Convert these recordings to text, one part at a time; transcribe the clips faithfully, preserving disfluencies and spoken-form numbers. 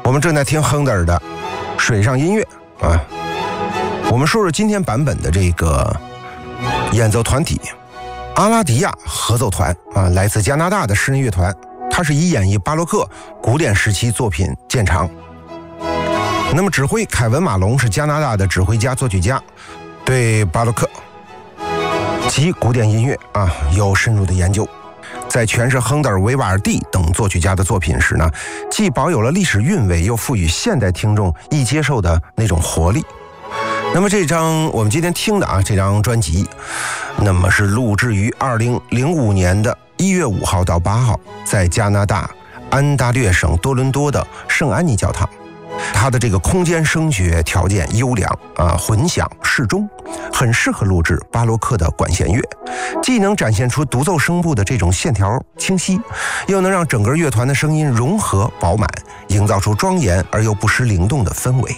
我们正在听亨德尔的水上音乐啊。我们说说今天版本的这个演奏团体阿拉迪亚合奏团啊，来自加拿大的诗人乐团，它是以演绎巴洛克古典时期作品见长。那么指挥凯文马龙是加拿大的指挥家作曲家，对巴洛克及古典音乐啊有深入的研究。在诠释亨德尔、维瓦尔第等作曲家的作品时呢，既保有了历史韵味，又赋予现代听众易接受的那种活力。那么这张我们今天听的啊这张专辑，那么是录制于二零零五年的一月五号到八号，在加拿大安大略省多伦多的圣安妮教堂。它的这个空间声学条件优良啊，混响适中，很适合录制巴洛克的管弦乐，既能展现出独奏声部的这种线条清晰，又能让整个乐团的声音融合饱满，营造出庄严而又不失灵动的氛围。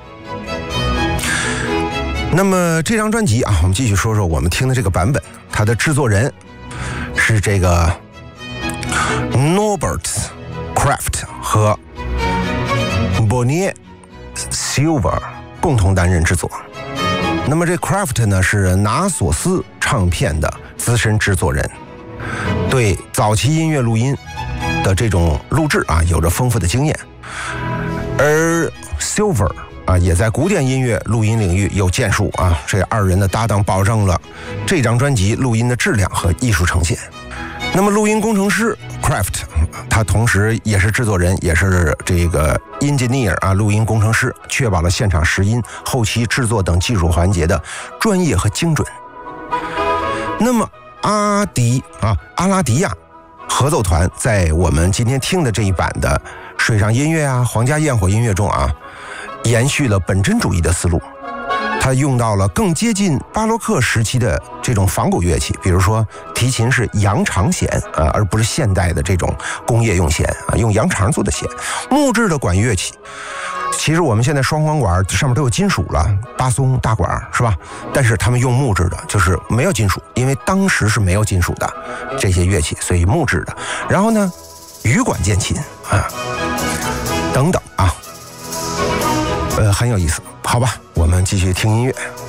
那么这张专辑啊，我们继续说说我们听的这个版本，它的制作人是这个 Norbert Kraft 和Bonnie Silver 共同担任制作。那么这 Kraft 呢是拿索斯唱片的资深制作人，对早期音乐录音的这种录制啊有着丰富的经验，而 Silver 啊也在古典音乐录音领域有建树啊，这二人的搭档保证了这张专辑录音的质量和艺术呈现。那么录音工程师 Kraft 他同时也是制作人，也是这个 engineer 啊，录音工程师，确保了现场拾音、后期制作等技术环节的专业和精准。那么阿迪啊阿拉迪亚合奏团在我们今天听的这一版的水上音乐啊、皇家焰火音乐中啊，延续了本真主义的思路。他用到了更接近巴洛克时期的这种仿古乐器，比如说提琴是羊肠弦啊，而不是现代的这种工业用弦啊，用羊肠做的弦。木质的管乐器，其实我们现在双簧管上面都有金属了，巴松、大管是吧？但是他们用木质的，就是没有金属，因为当时是没有金属的这些乐器，所以木质的。然后呢，羽管键琴啊，等等啊，呃，很有意思。好吧，我们继续听音乐。